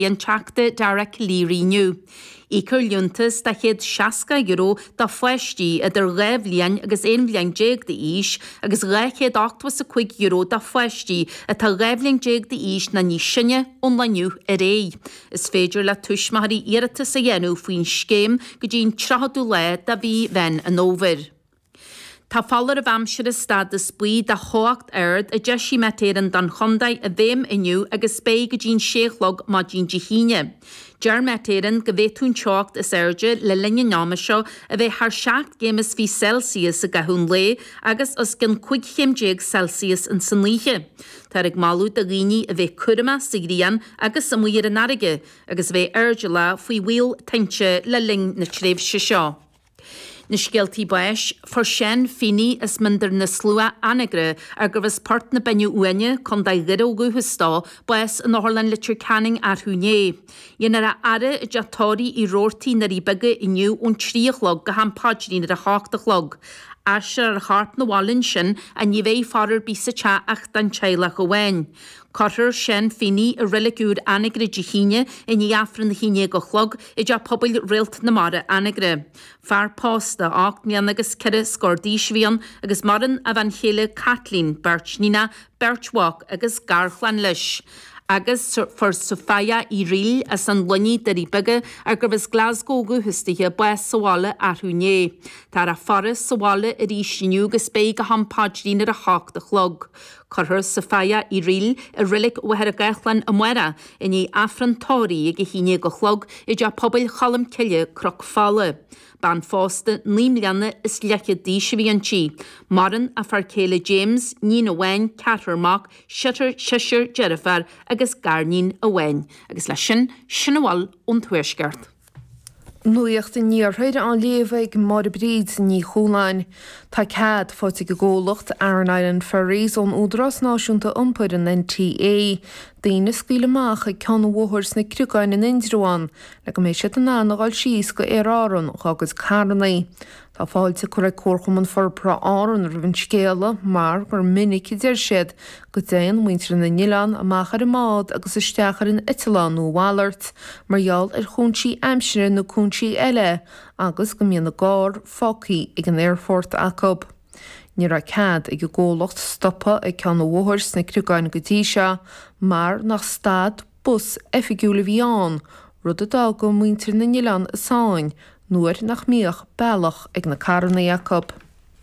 an teachta dara líríniu. Ícur liúntas da chéad €60 da fuistí idir réimhlíon agus éonmhlíon déag de ís agus réchéad €8 da fuistí a tá réimhlíon déag de ís na ní sinne onlaniu a ré. Is féidir le tuismarí iarata sa dhéanú faoin scéim go dtíon trahadú le da bhí bhein an óver. Tá fallar a bhamsir is stad is buí da hóacht ard a deisi metéan dan chondaid a bhéim iniu agus spé go dtín séchlog má dín dihíine. Dear metéan go bhéitún teocht is airde le linne náma seo a bheith thar 7 gémas fí Celsius a gahún lé agus os gin 5 Celsius in san líche. Tar ag máú a ghine a bheith curama sigrían agus sa muir an aige agus bheith airde le faoi bhíl teinte le ling na tréimh se seo. Na scialtaí báis for sin fini is mindar na slua anigre ar go bhs part na benne uine chun da ghidógu hustá báis an áhorlan litir canning ar húné. Dhéanaar a ara i deatóirí i róirtaí na ríbege iniu ón tríochlog go hampáidní na a háachtalog. Asir ar hart na bhálinn sin a ní bhéh farar bí sa te ach dan teilech go bhain. Cotar sin fini a rilicúr anigre dihíine i ní afran na híine go chlog i d pobl rilt na mara anigre. Far pásta 8 mian agus cire scordísvíon agus maran a bhain chéile Kathleen Birchnina Birchwalk agus Garchlan leis. Agus for Sofia i riil as an luní darí bige ar go bhs Glasgow go hustithe bues sáile ar húné. Tar a faras sáile a rísiniu go spé go hampáidrín ar a háach de chlog. Corthir Sofia i riil a rilik wahar a gaichlan a muera in í afrantóí i go híine go chlog i d pobl chalam ciile croc fále. Ban fásta 9 milianna is leiche dísihíontí. Maran a farcéile James, Nín a Wein, Catarmach, Shutter, Shishir, Jennifer agus Garnín a Wein. Agus le sin bháil ón tuairisceart. Nuíocht in níorthaide an léomhaigh mar bríd ní chúláin. Tá cad fáte go ggólacht ar an Island Ferries ón údras náisiúnta iompar an NTA. Daoine scaoile amach ag ceann bhthairs na cruúgáin in Indruáin le go mééis an nágáil síos go éráran agus carnaí. Tá fáilte chu ag cuacham an forpra áran ar bhain scéala mar gur minic idir siad go déan muintear na Nílan amach ar mád agus isteachar in Italán nó Wallart margheall ar chúntí aimsire nó chúntí eile agus go mbeadh na gár focaí ag an airfort acob. Ní ra cad ag go ggólacht stoppa ag ceann bhthairs na cruúgáin go dtí seo mar nach stad bus effigiúla bhíán rud atá go muintear na Nílan a sáin nuair nach míoch bailach ag na carna Jacob.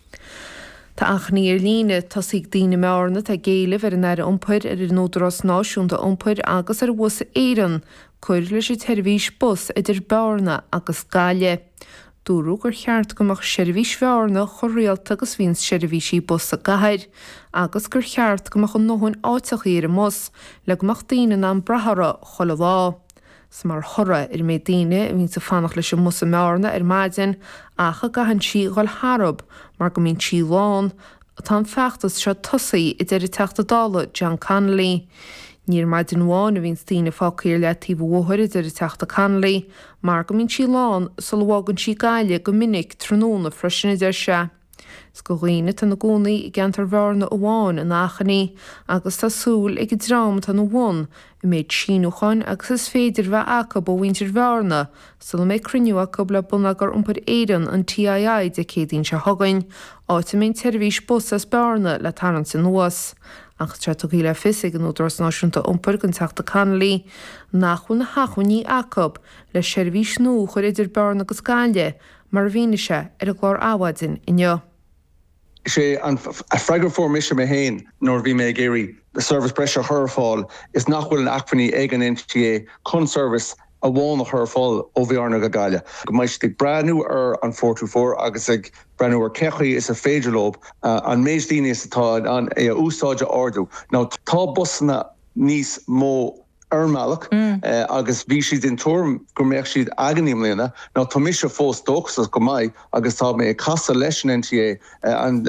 Tá achnaíar líne tosaigh daoine meárna tá géalah ar an air iompair ar an údras náisiúnta iompair agus ar bhuasa éireann chuir leis teirvís bus idir bearna agus gáile. Dúrú gur cheart gomach seirbhís bhearna choréalta agus bhíonn seirbhísí bus a gaiir, agus gur cheart gomach an nóhain áiteach ar mos le gomach daoine an brathara chola bhá. Sa mar chora ar mé daoine bhín sa fannach leis an musa meárna ar maidin acha gahan si gáil Harab mar go mín si lán tá feachtas seo tosaí i d éirí teachta dála John Connolly. Níor maidin bháin a bhín daoine fácéir le tíh bhthir i d éirí teachta Connolly mar go mín si lán sa bhágann si gaiile go minic tróna freisin idir se. Scoghine tan na gcónaí i gceantar bharna amháin in achaní agus tá súil ag drám tan bhain i méid síúchain agus is féidir bheith aca bo bhaintir bharna sa le méid cruniú aca le buna gur iompar éireann an TII de cédaín se thugain áta mén teirvís bus as bearna le taran san nuas. Ach tre tugaí le fisig an údras náisiúnta iompar gan teachta Connolly nachhuin na hachuiní acob le seirbhís nó chuir idir bearna agus gáile mar bhíne se ar a glár áhaidin inneo. sé an freigur formis me héin nor bhí mé géirí the service pressure hurfall is nachhfuil an acfaní ag an NTA chun service a bháin hurfall ó bhearna go gaile. Go maiid ag breanú ar an 424 agus ag breanú ar cechaí is a féidirlób an méisdíine is atá an úsáide ardú. Ná tá busna níos mó Ermalach agus bhí siad in túm go mbeadh siad aganíim léna ná tá mis se fós dochas go maiid agus tá mé casa leis an NTA an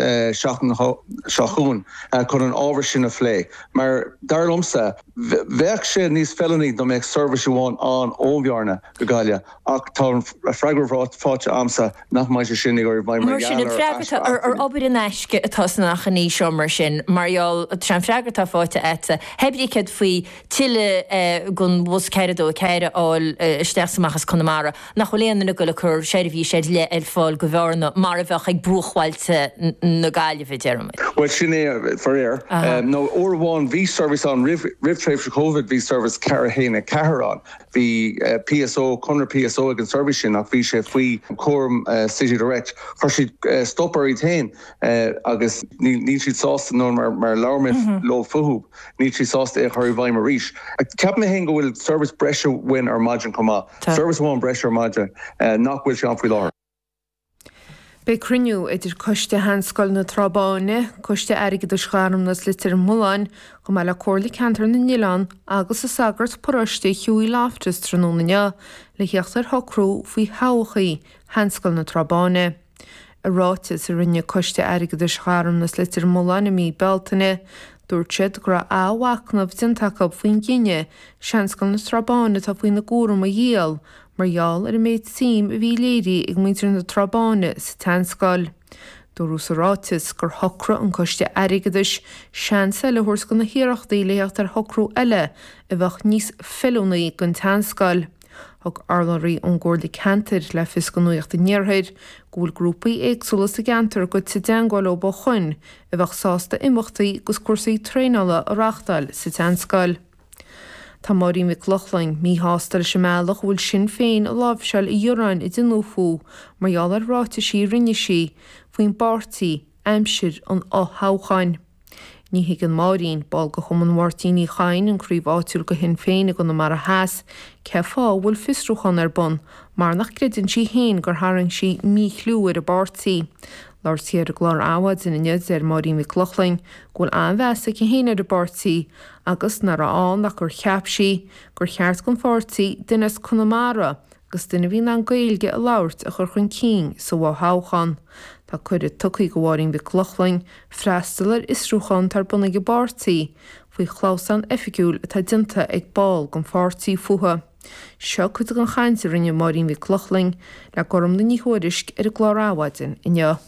seachún chun an ábhar sin a phlé. Mar darlumsa bheadh sé níos felony do méid service bháin an óbhearna go gaile ach tá freigur fáte amsa nach maiid sinnig or bhaid mar sin freigartá ar obair in eisce atá nach chaní seo mar sin marall sean freigartá fáte éta hebrí ced faoi tiile gun bhs ceiridó ceire áil steachsamachchas Connemara nach choléanana go le chur séirhí sé le fáil go bhharna mar a bheith ag brúchhailte na Gaillimh Jeremy. Well, sinné for air. No, Or1 V service on Riv Trade for COVID V service Carahena Caharon. The PSO, Connor PSO against service in of V chef we Quorum City Direct. Hershey stopper retain August Nietzsche sauce no mar Lormith low fuhub. Nietzsche sauce the Harry Weimar Rish. Captain Hengo will service Brescia win or margin come up. Service one Brescia margin not will Sean Freelor. Be cruniú idir coiste hanscoil na trabáine, coiste airige do sgarm nas litir Mullain, go me le cóirla cantar na Nílan agus a sagart poriste Hughie Loftus trónúna le heachtar hocrú faoi hawachaí hanscoil na trabáine. A rátis a rinne coiste airige do sgarm nas litir Mullain i mí beltaine, dúirtid gra áhacnamh dintachab faoin gine seanscoil na trabáine tá faoin na gúram a dhéal, marall ar a méid sim a bhí léirí ag muintir na trabáine sa tanscoil. Dúrús a rátis gur hocra an coiste aigeadis seansa le thuairs go na hiarachtaí léocht ar hocrú eile a bheith níos fellúnaí gon tanscoil. Thug arlairí an gcóirla cantar le fis go nuacht a níorthaid, gúil grúpaí éagsúlas a gantar go sa deangáil ó ba chuin a bheith sásta imachtaí gus cuasaí tréála a reachtáil sa tanscoil. Tá Marí McLaughlin mí hástal sem meach bhfuil sin féin a lábhseil i dúráin i dúfú marall ar ráta sí rinne sí faoin bartaí aimsir an áthcháin. Ní hiag an Máirín bal go chum an Martíní chain an críomh áitiúil go hin féin go na mar a heas, ce fá bhfuil fistrúchan ar bun, mar nach creidann sí héin gur tharraing sí mí chlú ar a bartaí. Lár siar a glár áhad in inniad ar Marí McLaughlin ghfuil anmheasa go héine ar a bartaí agus nar an nach gur cheap sí gur cheart gon fortaí dunas Connemara agus duna bhín an gailge a labhairt a chur chun cín sa bhthchan. Tá chuir tucaí go bhharing McLaughlin freistalar isrúchan tar buna go bartaí faoi chláusan efficiúil atá dinta ag báil gon fortaí fuha. Seo chud an chainte rinne Marí McLaughlin le gom na níhuairisc ar a glár áhadin inne.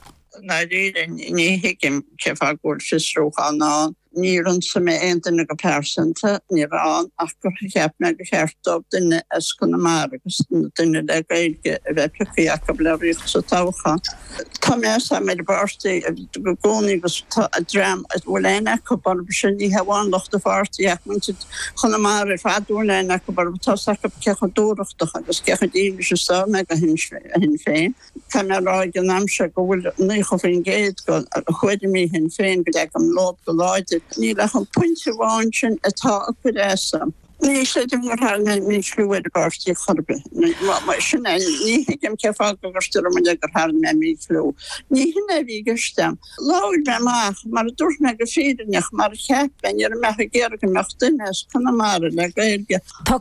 Na rydyn ni hygym cefa gwrs ysrwch anna ni rhan sy'n eindyn ag y persynta ni rhan ac o'r hybna ag hertob dyn ysgwn y mar agos dyn y gael feprychu ac o blewrych so tawcha. Ta mes am yr barsti gwni gos a dram wylen ac o barb sy'n ni hewan loch dy farti ac mae'n sydd chwn y mar yr fad wylen ac o barb tos ac o cech o dŵrwch doch agos cech o dîm sy'n sôn ag a hyn ffein. Ta me roi gan amser go wyl nich o ffein geid go chwedi mi hyn ffein gydag am lob go loed ni lach an pwyntio wansyn atá a gwydesam. Ni eisiau dim gwrhal na mi chlywed y barsti chorbe. Mae sy'n ni hygym ceffag o gystur am yna gwrhal na mi chlw. Ni hynna fi gystam. Lawyd me mach, mae'r dwrs me gyffyr yn eich, mae'r chepen i'r mech y gerg yn mech dynes, pan mar yna gaelge. Tá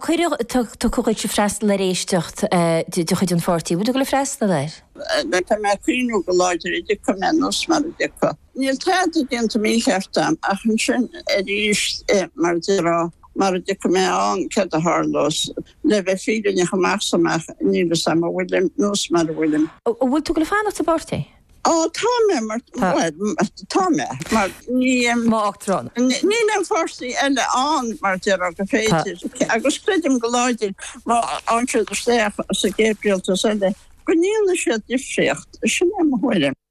cwyd sy'n ffrestal ar eisteocht dwi'n chyd yn fforti, wyt dwi'n ffrestal ar? Tá me cwynw gyloedir i dico menos mar y dico. Ni'n tad i dyn mi cheftam, ach yn sy'n eist mar dira. Maar ik kom aan, ik heb de haarloos. Leven vieren je gemaakt samach, niet samen Willem, noos maar Willem. Wilt u geloof aan op de bartje? Oh, Tommy, maar Tommy, maar niet. Maar achteron. Niet een voorstel en de aan, maar er ook een feestje. Ik was kwijt hem geluid, maar als je er steeg, als ik Gabriel te zeggen, kon niet eens het gefecht. Is je niet meer Willem.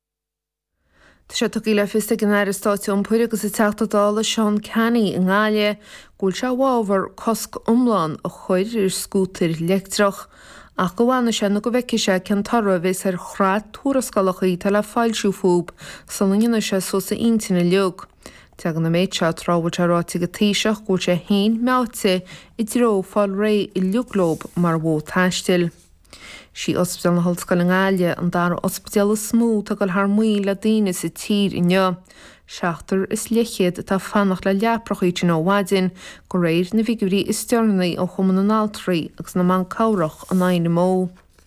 Tá sé tuí le fista gan air stáisiún puire agus i teachtadála Seán Kenny in gáile gúil se bhábhar cosc umláin a chuir ar scútar leictrach ach go bhhaine sé na go bheice sé cean tarra bhés ar chráid túrascalachaí tal le fáilsiú fúb san inne sé sosa intina leog. Tegan na méid se trábhairt aráte go tíiseach gúil sé haon meáte i dtí fáil ré i leoglób mar bhó taistil. Sí ospidal na Hallscoil an Gáile an dar ospidal smú tá goil thar muí le daine sa tír inne. Seachtar is leichéad tá fannach le leaprachaí sin óhhaidin go réir na bhígurí is stearnaí ó chuman an altraí agus na man cabhrach an aine mó.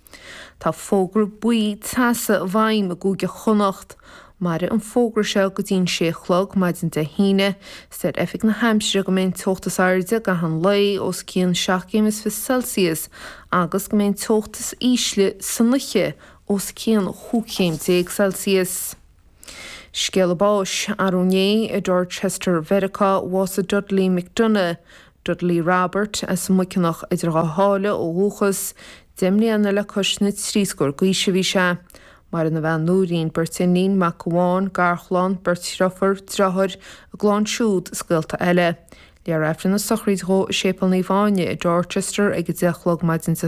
Tá fógra buí tasa a bhaim a gúige chonacht, mar an fógra seo go dtín sé chlog maidin de híine, steir efik na Hampshire go mén tochtas airde go han lei os cían 7°C agus go mén tochtas ísle sannuche os cían 5°C. Scéal báis arúné i Dorchester Verica was a Dudley McDonough, Dudley Robert as mucinach idir a hála ó húchas dimni anna le cosnit srísgur gíise bhí se. Mar in na bhean núrín Bertinín Macháin Garchlan Bertiroffer Drahar a glán siúd sculta eile. Lear efrin na sochríd ró sépal ní bhaine i Dorchester ag deachlog maidin sa